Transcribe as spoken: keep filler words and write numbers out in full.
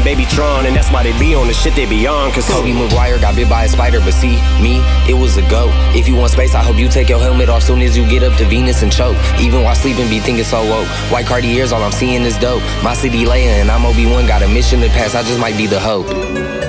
baby Tron, and that's why they be on the shit they be on. Cause Tobey Maguire got bit by a spider, but see, me, it was a goat. If you want space, I hope you take your helmet off soon as you get up to Venus and choke. Even while sleeping, be thinking so woke. White Cartiers, all I'm seeing is dope. My city laying, and I'm Obi-Wan, got a mission to pass, I just might be the hope.